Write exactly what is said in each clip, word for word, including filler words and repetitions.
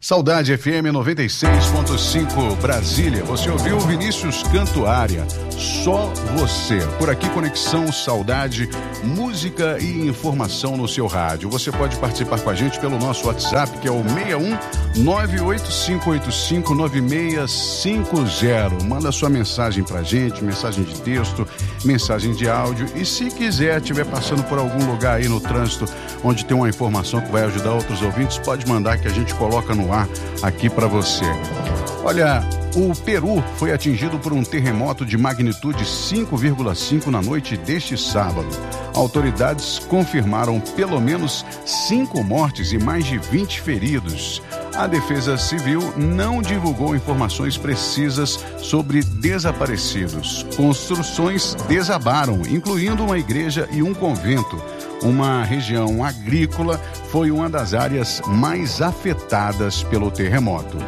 Saudade F M noventa e seis ponto cinco Brasília. Você ouviu Vinícius Cantuária, Só Você. Por aqui, Conexão Saudade, música e informação no seu rádio. Você pode participar com a gente pelo nosso WhatsApp, que é o seis um nove oito cinco oito cinco nove seis cinco zero. Manda sua mensagem pra gente, mensagem de texto, mensagem de áudio. E se quiser, estiver passando por algum lugar aí no trânsito onde tem uma informação que vai ajudar outros ouvintes, pode mandar que a gente coloca no ar aqui para você. Olha, o Peru foi atingido por um terremoto de magnitude cinco vírgula cinco na noite deste sábado. Autoridades confirmaram pelo menos cinco mortes e mais de vinte feridos. A Defesa Civil não divulgou informações precisas sobre desaparecidos. Construções desabaram, incluindo uma igreja e um convento. Uma região agrícola foi uma das áreas mais afetadas pelo terremoto.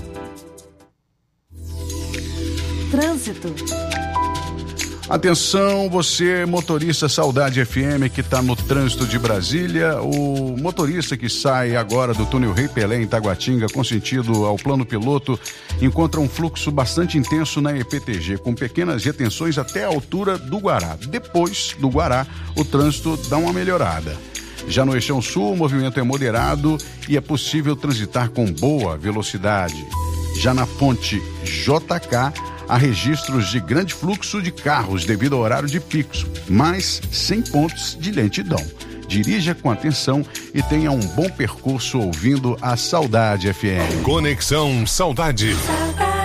Trânsito. Atenção, você motorista Saudade F M que está no trânsito de Brasília, o motorista que sai agora do túnel Rei Pelé em Taguatinga com sentido ao plano piloto encontra um fluxo bastante intenso na E P T G, com pequenas retenções até a altura do Guará. Depois do Guará, o trânsito dá uma melhorada. Já no Eixão Sul, o movimento é moderado e é possível transitar com boa velocidade. Já na ponte J K, há registros de grande fluxo de carros devido ao horário de pico, mas sem pontos de lentidão. Dirija com atenção e tenha um bom percurso ouvindo a Saudade F M. Conexão Saudade.